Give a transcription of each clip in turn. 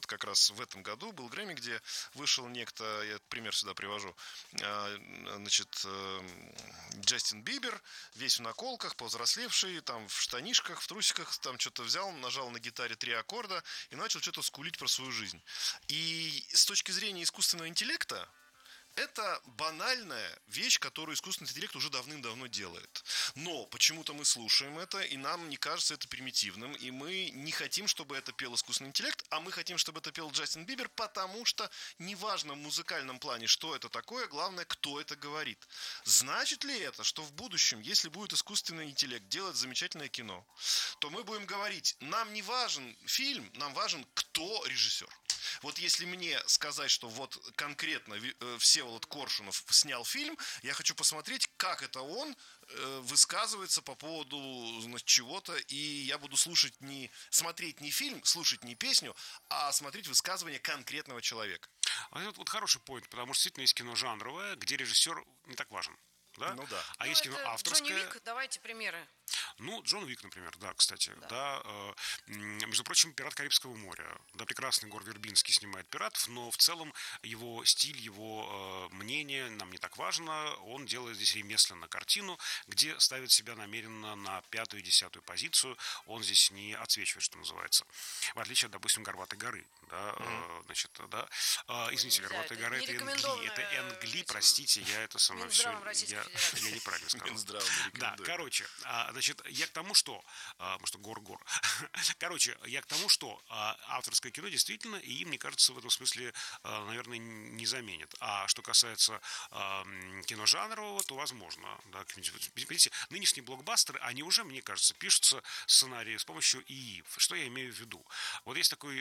как раз в этом году был Грэмми, где вышел некто, я этот пример сюда привожу, значит, Джастин Бибер, весь в наколках, повзрослевший, там в штанишках, в трусиках, там что-то взял, нажал на гитаре 3 аккорда и начал что-то скулить про свою жизнь. И с точки зрения искусственного интеллекта, это банальная вещь, которую искусственный интеллект уже давным-давно делает. Но почему-то мы слушаем это, и нам не кажется это примитивным, и мы не хотим, чтобы это пел искусственный интеллект, а мы хотим, чтобы это пел Джастин Бибер, потому что неважно в музыкальном плане, что это такое, главное, кто это говорит. Значит ли это, что в будущем, если будет искусственный интеллект делать замечательное кино, то мы будем говорить, нам не важен фильм, нам важен, кто режиссер. Вот если мне сказать, что вот конкретно Всеволод Коршунов снял фильм, я хочу посмотреть, как это он высказывается по поводу, значит, чего-то, и я буду смотреть не фильм, слушать не песню, а смотреть высказывание конкретного человека. А это вот хороший поинт, потому что действительно есть кино жанровое, где режиссер не так важен. Да? Ну да. А есть кино авторское. Джонни Уик, давайте примеры. Ну, Джон Уик, например, да, кстати. Да. Между прочим, «Пират Карибского моря». Да, прекрасный Гор Вербинский снимает пиратов, но в целом его стиль, его мнение нам не так важно. Он делает здесь ремесленно картину, где ставит себя намеренно на 5-ю, 10-ю позицию. Он здесь не отсвечивает, что называется. В отличие от, допустим, «Горбатой горы». Да, значит, да. Извините, «Горбатая гора» — это Энгли. Это Энгли, простите, я это сама все... Я неправильно сказал. Минздрав не рекомендует. Да, короче, значит, я к тому, что... Гор. Короче, я к тому, что авторское кино действительно, и мне кажется, в этом смысле, наверное, не заменит. А что касается кино жанрового, то возможно. Да, видите, нынешние блокбастеры, они уже, мне кажется, пишутся сценарии с помощью ИИ. Что я имею в виду? Вот есть такие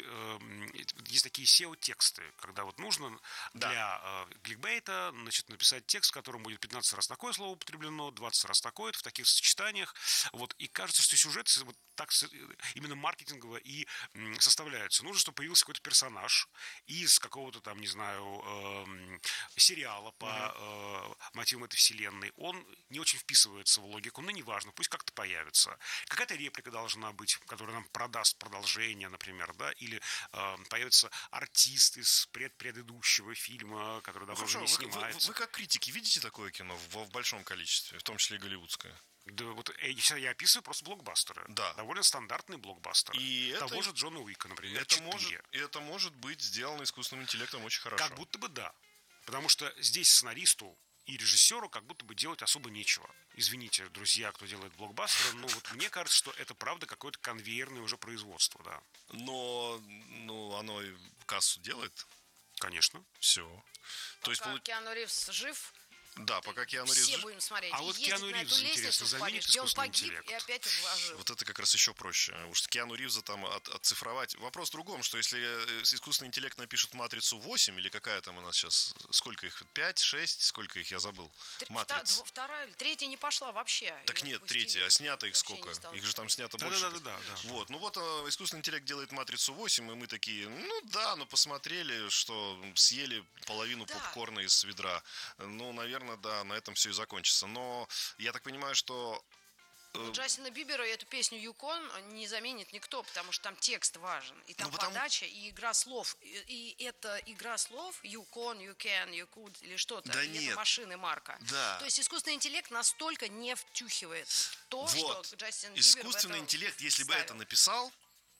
SEO-тексты, когда вот нужно для кликбейта, значит, написать текст, в котором будет 15 раз такое слово употреблено, 20 раз такое, в таких сочетаниях. Вот, и кажется, что сюжет вот так именно маркетингово и составляется. Нужно, чтобы появился какой-то персонаж из какого-то там, не знаю, сериала по мотивам этой вселенной. Он не очень вписывается в логику, но неважно, пусть как-то появится. Какая-то реплика должна быть, которая нам продаст продолжение, например, да, или появится артист из предыдущего фильма, который давно уже не снимается. Вы как критики видите такое кино в большом количестве, в том числе и голливудское? Да, вот я описываю просто блокбастеры. Да. Довольно стандартные блокбастеры. И того же Джона Уика, например, это может быть сделано искусственным интеллектом очень хорошо. Как будто бы да. Потому что здесь сценаристу и режиссеру как будто бы делать особо нечего. Извините, друзья, кто делает блокбастеры, но вот мне кажется, что это правда какое-то конвейерное уже производство, да. Но оно и кассу делает. Конечно. Все. То есть Киану Ривз жив. Да, пока Киану Ривз... Все будем смотреть. А вот Киану Ривз, интересно, заменит искусственный интеллект? И опять ожил. Вот это как раз еще проще. Потому что Киану Ривза там отцифровать... Вопрос в другом, что если искусственный интеллект напишет «Матрицу 8», или какая там у нас сейчас... Сколько их? 5, 6? Сколько их? Я забыл. Матриц. Вторая, третья не пошла вообще. Так нет, третья. А снято их сколько? Их же там снято больше. Да. Вот. Ну вот искусственный интеллект делает «Матрицу 8», и мы такие, посмотрели, что съели половину попкорна из ведра. Ну, наверное, да, на этом все и закончится. Но я так понимаю, что... Джастина Бибера эту песню «Юкон» не заменит никто, потому что там текст важен. И там подача, и игра слов. И это игра слов «Юкон», «You can», «You could» или что-то. Да и нет. это машины марка. Да. То есть искусственный интеллект настолько не втюхивает то, вот. Что Джастин Бибер искусственный интеллект, если бы это написал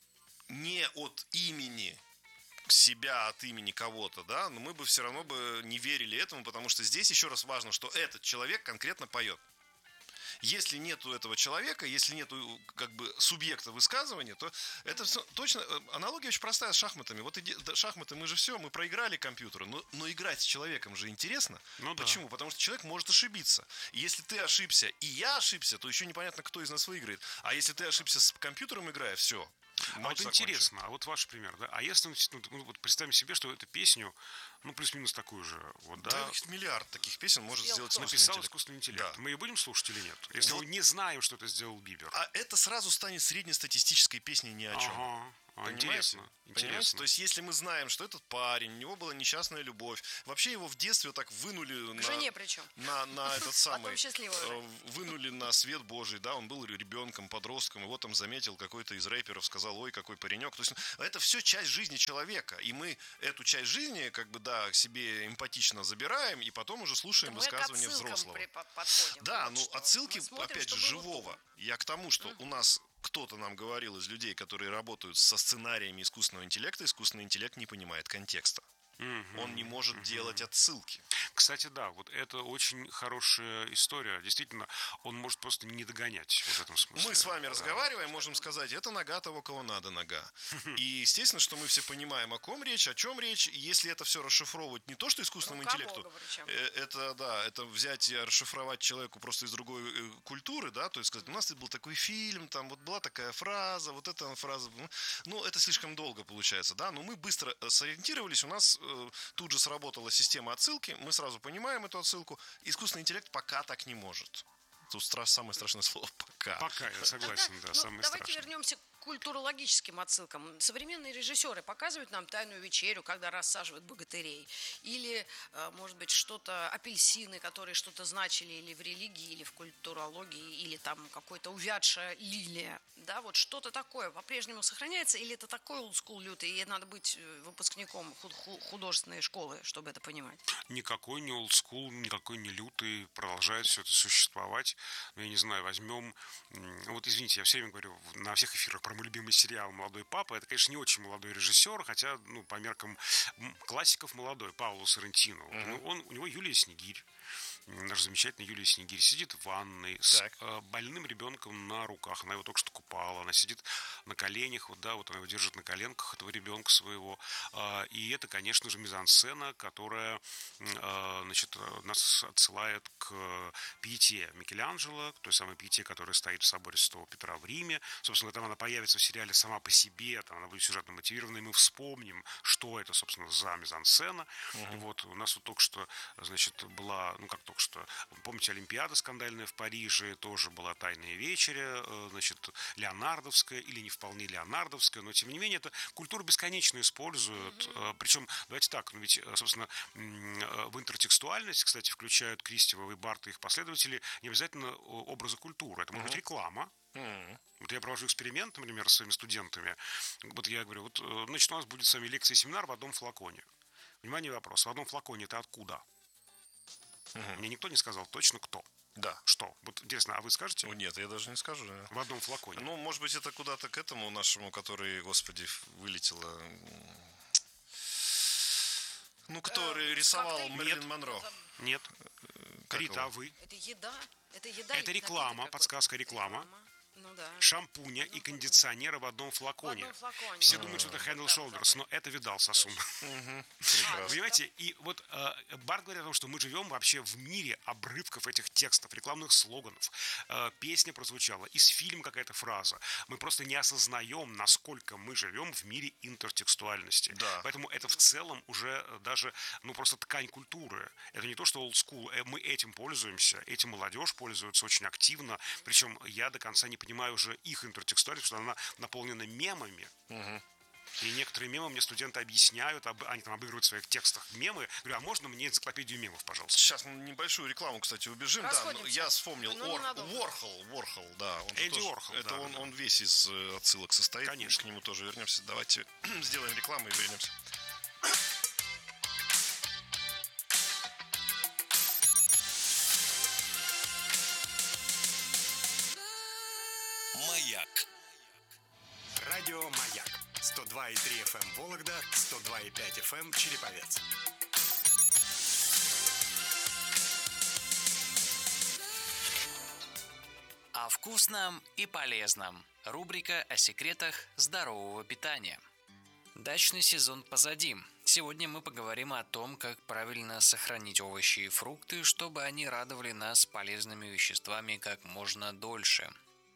не от имени себя, от имени кого-то, да, но мы бы все равно бы не верили этому, потому что здесь еще раз важно, что этот человек конкретно поет. Если нету этого человека, если нету как бы субъекта высказывания, то это точно... Аналогия очень простая с шахматами. Вот шахматы мы проиграли компьютеру, но играть с человеком же интересно. Почему? Да. Потому что человек может ошибиться. И если ты ошибся, и я ошибся, то еще непонятно, кто из нас выиграет. А если ты ошибся с компьютером, играя, все. Вот интересно, а вот ваш пример, да? А если вот представим себе, что эту песню, плюс-минус такую же, вот, да? Да, миллиард таких песен может сделать искусственный интеллект. Да. Мы ее будем слушать или нет? Если мы не знаем, что это сделал Бибер. А это сразу станет среднестатистической песней ни о чем. Понимаете? Интересно. То есть, если мы знаем, что этот парень, у него была несчастная любовь, вообще его в детстве так вынули К жене причем. на этот самый, Потом счастливый уже. вынули на свет Божий, да, он был ребенком, подростком, его там заметил какой-то из рэперов, сказал, ой, какой паренек. То есть, это все часть жизни человека, и мы эту часть жизни, как бы, да, себе эмпатично забираем, и потом уже слушаем высказывания взрослого. Подходим. Да, вот ну что. отсылки, Мы смотрим, опять же, что было живого. тут. Я к тому, что у нас кто-то нам говорил из людей, которые работают со сценариями искусственного интеллекта, искусственный интеллект не понимает контекста. Он не может делать отсылки. Кстати, да, вот это очень хорошая история. Действительно, он может просто не догонять в этом смысле. Мы с вами разговариваем, можем сказать, это нога того, кого надо нога. И естественно, что мы все понимаем, о ком речь, о чем речь. И если это все расшифровывать не то, что искусственному интеллекту, это взять и расшифровать человеку просто из другой культуры, да, то есть сказать, у нас был такой фильм, там вот была такая фраза, вот эта фраза, ну, это слишком долго получается, да, но мы быстро сориентировались, у нас тут же сработала система отсылки, мы сразу понимаем эту отсылку. Искусственный интеллект пока так не может. Тут самое страшное слово «пока». Пока, я согласен, да, самое Давайте страшное. вернемся к культурологическим отсылкам. Современные режиссеры показывают нам «Тайную вечерю», когда рассаживают богатырей. Или, может быть, что-то, апельсины, которые что-то значили или в религии, или в культурологии, или там какой-то увядшая лилия. Да, вот что-то такое по-прежнему сохраняется, или это такой олдскул лютый, и надо быть выпускником художественной школы, чтобы это понимать? Никакой не олдскул, никакой не лютый, продолжает все это существовать. Ну, я не знаю, возьмем... Вот, извините, я все время говорю на всех эфирах про мой любимый сериал «Молодой папа». Это, конечно, не очень молодой режиссер, хотя, ну, по меркам классиков молодой, Пауло Соррентино. У него Юлия Снегирь. Наш замечательный Юлия Снегирь сидит в ванной с больным ребенком на руках. Она его только что купала. Она сидит на коленях. Вот, да, вот она его держит на коленках, этого ребенка своего. И это, конечно же, мизансцена, которая, значит, нас отсылает к пиете Микеланджело, к той самой пиете, которая стоит в соборе Святого Петра в Риме. Собственно, там она появится в сериале сама по себе, там она будет сюжетно мотивирована, и мы вспомним, что это, собственно, за мизансцена. Вот, у нас вот только что, значит, была, ну, как только что, помните, Олимпиада скандальная в Париже, тоже была «Тайная вечеря», значит, леонардовская, или не вполне леонардовская, но, тем не менее, это культура бесконечно использует. Причем, давайте так, ну, ведь, собственно, в интертекстуальность, кстати, включают Кристева и Барта, их последователи, не обязательно образы культуры. Это может быть реклама. Вот я провожу эксперимент, например, с своими студентами. Вот я говорю, вот, значит, у нас будет с вами лекция и семинар в одном флаконе. Внимание, вопрос. В одном флаконе это откуда? Мне никто не сказал точно кто. Да. Что? Вот интересно, а вы скажете? Нет, я даже не скажу. Да. В одном флаконе. Ну, может быть, это куда-то к этому нашему, который, господи, вылетело. Ну, кто рисовал Мэрилин Монро? Нет. Рита, а вы? Это еда. Это еда. Это реклама, подсказка реклама. Ну, да. Шампуня и кондиционера в одном флаконе. Все думают, что это Head and Shoulders, но это Видал Сасун. Понимаете? И вот Барт говорит о том, что мы живем вообще в мире обрывков этих текстов, рекламных слоганов. Песня прозвучала, из фильма какая-то фраза. Мы просто не осознаем, насколько мы живем в мире интертекстуальности. Да. Поэтому это в целом уже даже, ну, просто ткань культуры. Это не то, что old school. Мы этим пользуемся, этим молодежь пользуется очень активно. Причем я до конца не понимаю уже их интертекстуальность, потому что она наполнена мемами. И некоторые мемы мне студенты объясняют, они там обыгрывают в своих текстах мемы. Говорю, а можно мне энциклопедию мемов, пожалуйста? Сейчас на небольшую рекламу, кстати, убежим. Да, я вспомнил. Уорхол, да. Эдди Уорхол. Это он весь из отсылок состоит. Конечно. К нему тоже вернемся. Давайте сделаем рекламу и вернемся. Маяк. Радио «Маяк». 102,3 FM Вологда, 102,5 FM Череповец. О вкусном и полезном. Рубрика о секретах здорового питания. Дачный сезон позади. Сегодня мы поговорим о том, как правильно сохранить овощи и фрукты, чтобы они радовали нас полезными веществами как можно дольше.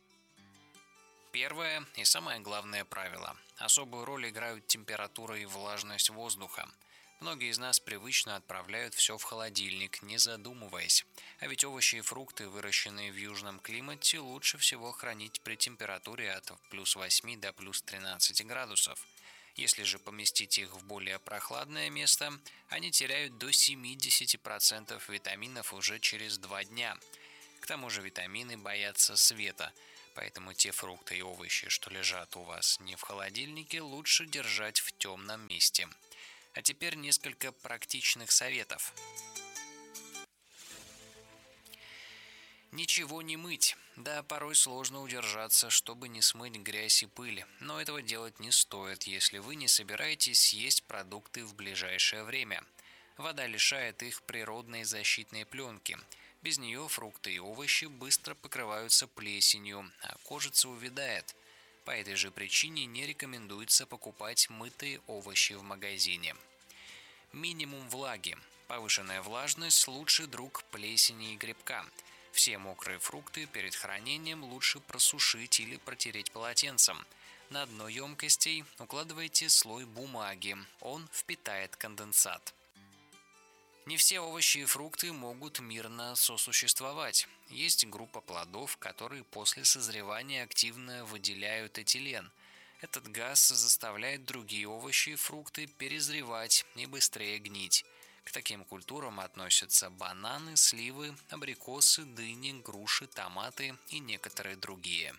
Первое и самое главное правило. Особую роль играют температура и влажность воздуха. Многие из нас привычно отправляют все в холодильник, не задумываясь. А ведь овощи и фрукты, выращенные в южном климате, лучше всего хранить при температуре от плюс 8 до плюс 13 градусов. Если же поместить их в более прохладное место, они теряют до 70% витаминов уже через 2 дня. К тому же витамины боятся света, поэтому те фрукты и овощи, что лежат у вас не в холодильнике, лучше держать в темном месте. А теперь несколько практичных советов. Ничего не мыть. Да, порой сложно удержаться, чтобы не смыть грязь и пыль, но этого делать не стоит, если вы не собираетесь съесть продукты в ближайшее время. Вода лишает их природной защитной пленки. Без нее фрукты и овощи быстро покрываются плесенью, а кожица увядает. По этой же причине не рекомендуется покупать мытые овощи в магазине. Минимум влаги. Повышенная влажность – лучший друг плесени и грибка. Все мокрые фрукты перед хранением лучше просушить или протереть полотенцем. На дно емкостей укладывайте слой бумаги, он впитает конденсат. Не все овощи и фрукты могут мирно сосуществовать. Есть группа плодов, которые после созревания активно выделяют этилен. Этот газ заставляет другие овощи и фрукты перезревать и быстрее гнить. К таким культурам относятся бананы, сливы, абрикосы, дыни, груши, томаты и некоторые другие.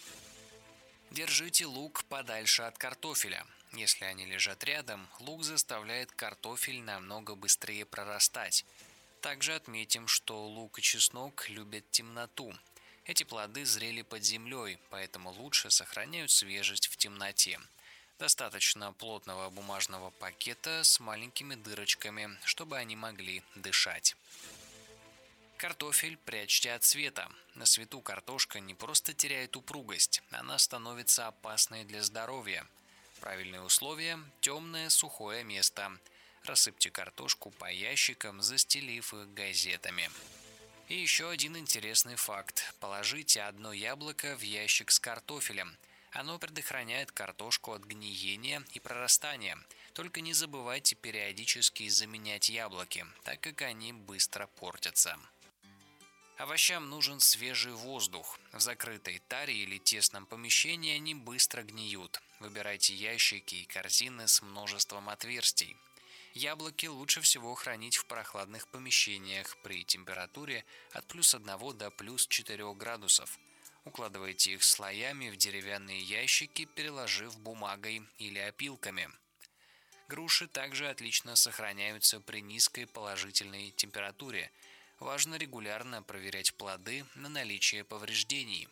Держите лук подальше от картофеля. Если они лежат рядом, лук заставляет картофель намного быстрее прорастать. Также отметим, что лук и чеснок любят темноту. Эти плоды зрели под землей, поэтому лучше сохраняют свежесть в темноте. Достаточно плотного бумажного пакета с маленькими дырочками, чтобы они могли дышать. Картофель прячьте от света. На свету картошка не просто теряет упругость, она становится опасной для здоровья. Правильные условия – темное сухое место. Рассыпьте картошку по ящикам, застелив их газетами. И еще один интересный факт. Положите одно яблоко в ящик с картофелем. Оно предохраняет картошку от гниения и прорастания. Только не забывайте периодически заменять яблоки, так как они быстро портятся. Овощам нужен свежий воздух. В закрытой таре или тесном помещении они быстро гниют. Выбирайте ящики и корзины с множеством отверстий. Яблоки лучше всего хранить в прохладных помещениях при температуре от плюс 1 до плюс 4 градусов. Укладывайте их слоями в деревянные ящики, переложив бумагой или опилками. Груши также отлично сохраняются при низкой положительной температуре. Важно регулярно проверять плоды на наличие повреждений.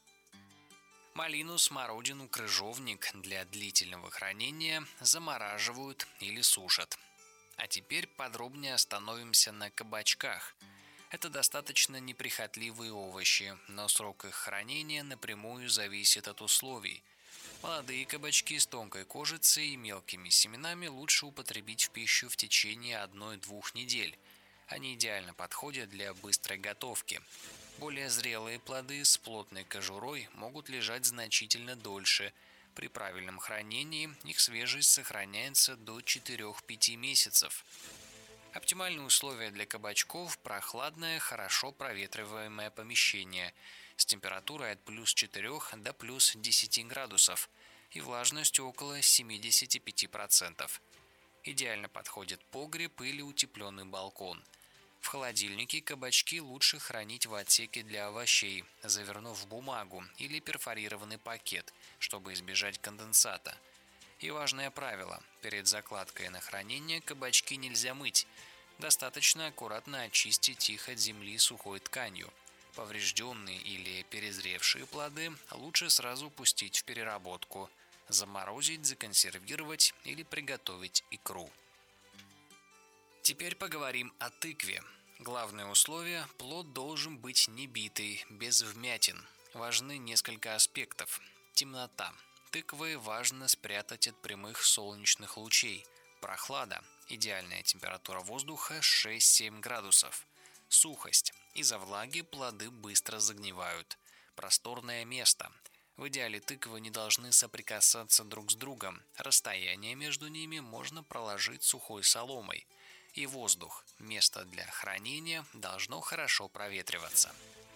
Малину, смородину, крыжовник для длительного хранения замораживают или сушат. А теперь подробнее остановимся на кабачках. Это достаточно неприхотливые овощи, но срок их хранения напрямую зависит от условий. Молодые кабачки с тонкой кожицей и мелкими семенами лучше употребить в пищу в течение 1-2 недель. Они идеально подходят для быстрой готовки. Более зрелые плоды с плотной кожурой могут лежать значительно дольше. При правильном хранении их свежесть сохраняется до 4-5 месяцев. Оптимальные условия для кабачков – прохладное, хорошо проветриваемое помещение с температурой от плюс 4 до плюс 10 градусов и влажностью около 75%. Идеально подходит погреб или утепленный балкон. В холодильнике кабачки лучше хранить в отсеке для овощей, завернув в бумагу или перфорированный пакет, чтобы избежать конденсата. И важное правило – перед закладкой на хранение кабачки нельзя мыть. Достаточно аккуратно очистить их от земли сухой тканью. Поврежденные или перезревшие плоды лучше сразу пустить в переработку, заморозить, законсервировать или приготовить икру. Теперь поговорим о тыкве. Главное условие – плод должен быть не битый, без вмятин. Важны несколько аспектов. Темнота. Тыквы важно спрятать от прямых солнечных лучей. Прохлада. Идеальная температура воздуха 6-7 градусов. Сухость. Из-за влаги плоды быстро загнивают. Просторное место. В идеале тыквы не должны соприкасаться друг с другом. Расстояние между ними можно проложить сухой соломой. И воздух, место для хранения, должно хорошо проветриваться.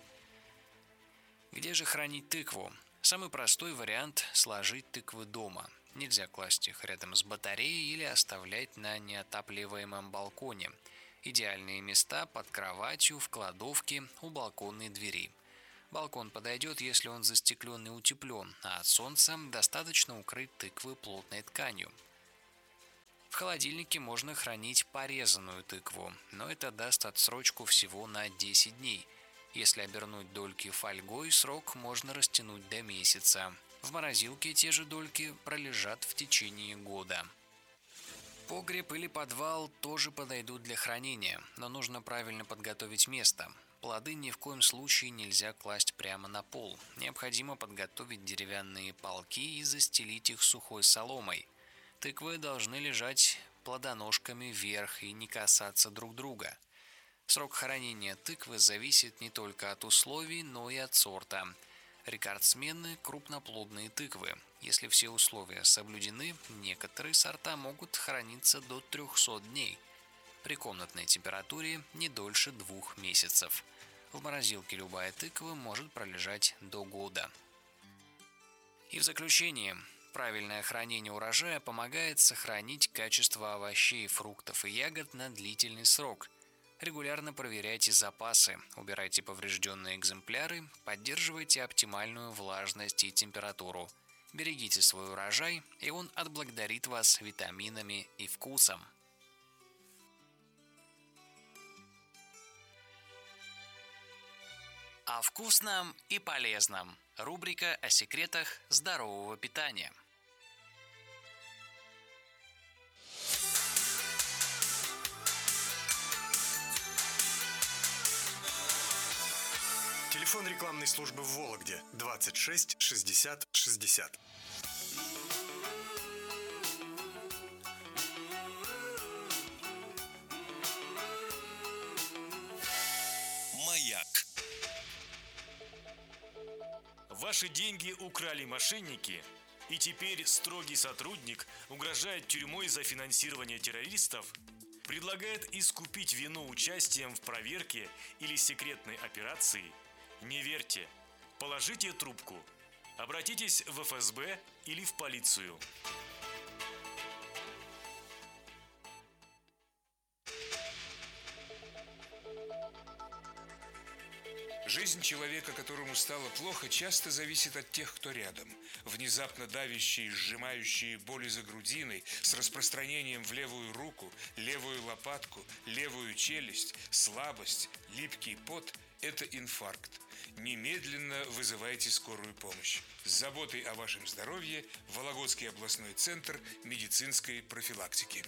Где же хранить тыкву? Самый простой вариант – сложить тыквы дома. Нельзя класть их рядом с батареей или оставлять на неотапливаемом балконе. Идеальные места под кроватью, в кладовке, у балконной двери. Балкон подойдет, если он застеклен и утеплен, а от солнца достаточно укрыть тыквы плотной тканью. В холодильнике можно хранить порезанную тыкву, но это даст отсрочку всего на 10 дней. Если обернуть дольки фольгой, срок можно растянуть до месяца. В морозилке те же дольки пролежат в течение года. Погреб или подвал тоже подойдут для хранения, но нужно правильно подготовить место. Плоды ни в коем случае нельзя класть прямо на пол. Необходимо подготовить деревянные полки и застелить их сухой соломой. Тыквы должны лежать плодоножками вверх и не касаться друг друга. Срок хранения тыквы зависит не только от условий, но и от сорта. Рекордсмены – крупноплодные тыквы. Если все условия соблюдены, некоторые сорта могут храниться до 300 дней. При комнатной температуре не дольше 2 месяцев. В морозилке любая тыква может пролежать до года. И в заключение, правильное хранение урожая помогает сохранить качество овощей, фруктов и ягод на длительный срок. Регулярно проверяйте запасы, убирайте поврежденные экземпляры, поддерживайте оптимальную влажность и температуру. Берегите свой урожай, и он отблагодарит вас витаминами и вкусом. О вкусном и полезном. Рубрика о секретах здорового питания. Телефон рекламной службы в Вологде 26 60 60. Маяк. Ваши деньги украли мошенники, и теперь строгий сотрудник угрожает тюрьмой за финансирование террористов, предлагает искупить вину участием в проверке или секретной операции. Не верьте, положите трубку, обратитесь в ФСБ или в полицию. Жизнь человека, которому стало плохо, часто зависит от тех, кто рядом. Внезапно давящие, сжимающие боли за грудиной, с распространением в левую руку, левую лопатку, левую челюсть, слабость, липкий пот – это инфаркт. Немедленно вызывайте скорую помощь. С заботой о вашем здоровье Вологодский областной центр медицинской профилактики.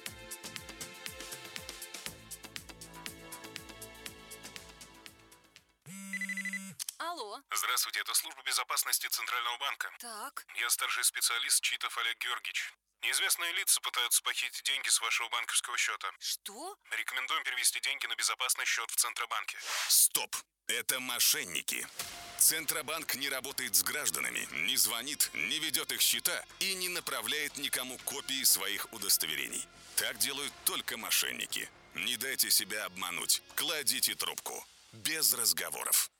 Алло. Здравствуйте, это служба безопасности Центрального банка. Так. Я старший специалист Читов Олег Георгиевич. Неизвестные лица пытаются похитить деньги с вашего банковского счета. Что? Рекомендуем перевести деньги на безопасный счет в Центробанке. Стоп! Это мошенники. Центробанк не работает с гражданами, не звонит, не ведет их счета и не направляет никому копии своих удостоверений. Так делают только мошенники. Не дайте себя обмануть. Кладите трубку. Без разговоров.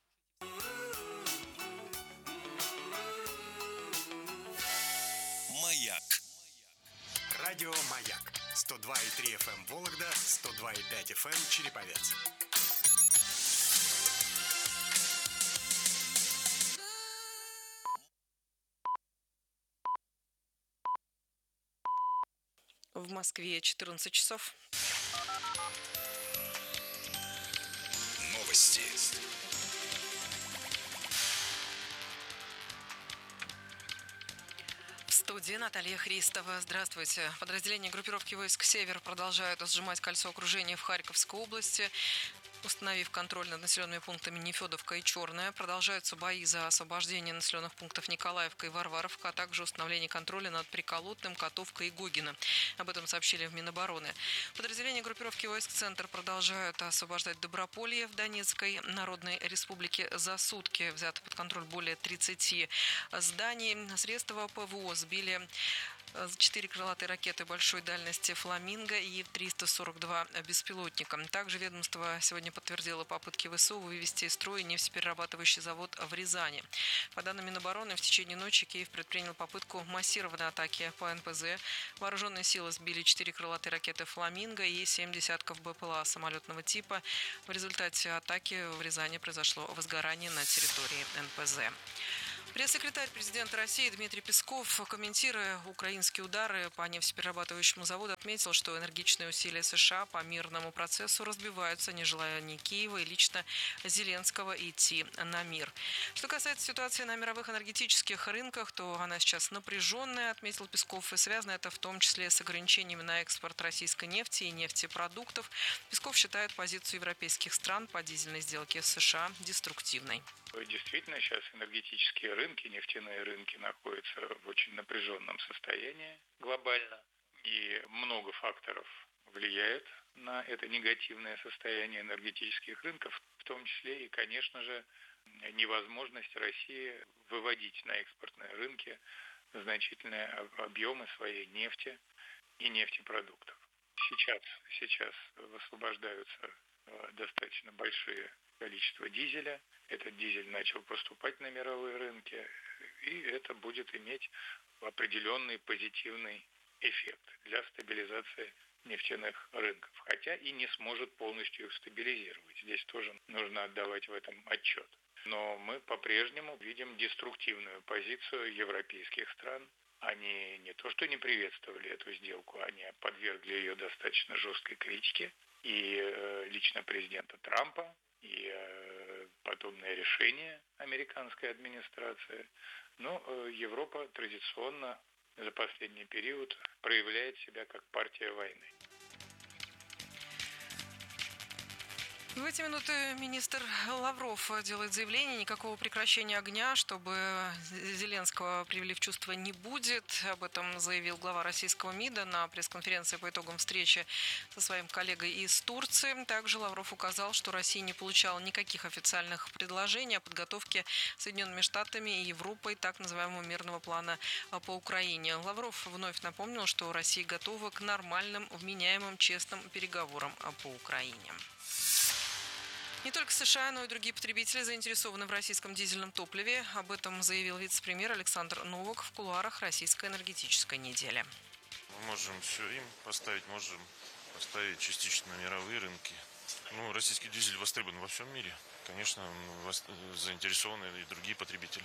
Маяк. Радио Маяк. 102,3 FM Вологда, 102,5 FM Череповец. В Москве 14 часов. Новости. В студии Наталья Христова. Здравствуйте. Подразделения группировки войск «Север» продолжают сжимать кольцо окружения в Харьковской области, установив контроль над населенными пунктами Нефедовка и Черная. Продолжаются бои за освобождение населенных пунктов Николаевка и Варваровка, а также установление контроля над Приколотным, Котовкой и Гогино. Об этом сообщили в Минобороны. Подразделения группировки войск «Центр» продолжают освобождать Доброполье в Донецкой Народной Республике. За сутки взято под контроль более 30 зданий. Средства ПВО сбили 4 крылатые ракеты большой дальности «Фламинго» и 342 беспилотника. Также ведомство сегодня подтвердило попытки ВСУ вывести из строя нефтеперерабатывающий завод в Рязани. По данным Минобороны, в течение ночи Киев предпринял попытку массированной атаки по НПЗ. Вооруженные силы сбили 4 крылатые ракеты «Фламинго» и 7 десятков БПЛА самолетного типа. В результате атаки в Рязани произошло возгорание на территории НПЗ. Пресс-секретарь президента России Дмитрий Песков, комментируя украинские удары по нефтеперерабатывающему заводу, отметил, что энергичные усилия США по мирному процессу разбиваются нежеланием Киева и лично Зеленского идти на мир. Что касается ситуации на мировых энергетических рынках, то она сейчас напряженная, отметил Песков, и связано это в том числе с ограничениями на экспорт российской нефти и нефтепродуктов. Песков считает позицию европейских стран по дизельной сделке с США деструктивной. Действительно, сейчас энергетические рынки, нефтяные рынки находятся в очень напряженном состоянии глобально. И много факторов влияет на это негативное состояние энергетических рынков, в том числе и, конечно же, невозможность России выводить на экспортные рынки значительные объемы своей нефти и нефтепродуктов. Сейчас высвобождаются достаточно большие количества дизеля. Этот дизель начал поступать на мировые рынки, и это будет иметь определенный позитивный эффект для стабилизации нефтяных рынков, хотя и не сможет полностью их стабилизировать. Здесь тоже нужно отдавать в этом отчет. Но мы по-прежнему видим деструктивную позицию европейских стран. Они не то что не приветствовали эту сделку, они подвергли ее достаточно жесткой критике. И лично президента Трампа, и подобное решение американской администрации. Но Европа традиционно за последний период проявляет себя как партия войны. В эти минуты министр Лавров делает заявление: никакого прекращения огня, чтобы Зеленского привели в чувство, не будет. Об этом заявил глава российского МИДа на пресс-конференции по итогам встречи со своим коллегой из Турции. Также Лавров указал, что Россия не получала никаких официальных предложений о подготовке Соединенными Штатами и Европой так называемого мирного плана по Украине. Лавров вновь напомнил, что Россия готова к нормальным, вменяемым, честным переговорам по Украине. Не только США, но и другие потребители заинтересованы в российском дизельном топливе. Об этом заявил вице-премьер Александр Новак в кулуарах российской энергетической недели. Мы можем все им поставить, можем поставить частично на мировые рынки. Российский дизель востребован во всем мире. Конечно, заинтересованы и другие потребители.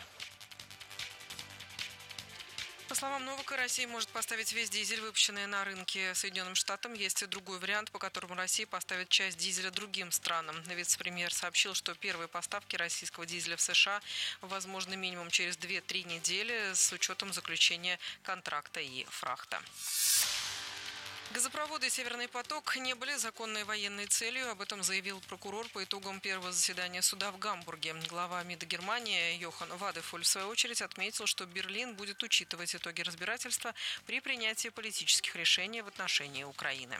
По словам Новака, Россия может поставить весь дизель, выпущенный на рынке Соединенным Штатам. Есть и другой вариант, по которому Россия поставит часть дизеля другим странам. Вице-премьер сообщил, что первые поставки российского дизеля в США возможны минимум через 2-3 недели с учетом заключения контракта и фрахта. Газопроводы «Северный поток» не были законной военной целью. Об этом заявил прокурор по итогам первого заседания суда в Гамбурге. Глава МИДа Германии Йохан Вадефоль в свою очередь отметил, что Берлин будет учитывать итоги разбирательства при принятии политических решений в отношении Украины.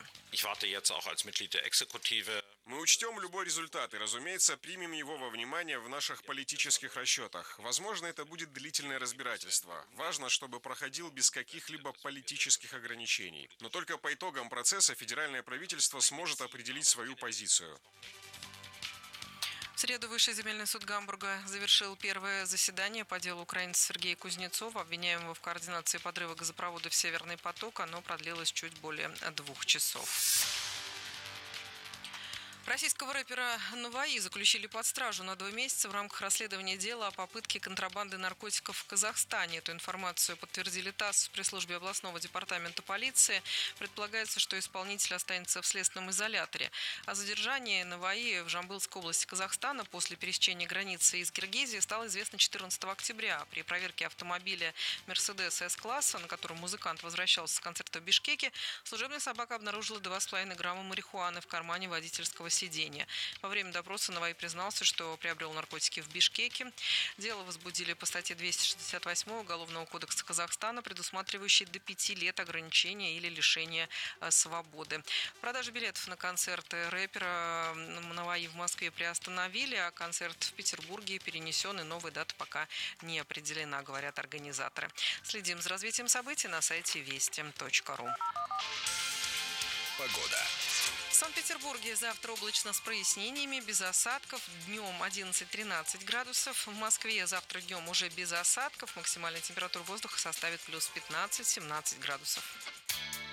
Мы учтем любой результат и, разумеется, примем его во внимание в наших политических расчетах. Возможно, это будет длительное разбирательство. Важно, чтобы проходил без каких-либо политических ограничений. Но только по итогам процесса федеральное правительство сможет определить свою позицию. В среду Высший земельный суд Гамбурга завершил первое заседание по делу украинца Сергея Кузнецова, обвиняемого в координации подрыва газопроводов «Северный поток». Оно продлилось чуть более 2 часов. Российского рэпера Наваи заключили под стражу на 2 месяца в рамках расследования дела о попытке контрабанды наркотиков в Казахстане. Эту информацию подтвердили ТАСС в пресс-службе областного департамента полиции. Предполагается, что исполнитель останется в следственном изоляторе. О задержании Наваи в Жамбылской области Казахстана после пересечения границы из Киргизии стало известно 14 октября. При проверке автомобиля «Мерседес С-класса», на котором музыкант возвращался с концерта в Бишкеке, служебная собака обнаружила 2,5 грамма марихуаны в кармане водительского сидения. Во время допроса Наваи признался, что приобрел наркотики в Бишкеке. Дело возбудили по статье 268 Уголовного кодекса Казахстана, предусматривающей до 5 лет ограничения или лишения свободы. Продажи билетов на концерты рэпера Наваи в Москве приостановили, а концерт в Петербурге перенесен, и новая дата пока не определена, говорят организаторы. Следим за развитием событий на сайте вести.ру. Погода. В Санкт-Петербурге завтра облачно с прояснениями, без осадков. Днем 11-13 градусов. В Москве завтра днем уже без осадков. Максимальная температура воздуха составит плюс 15-17 градусов.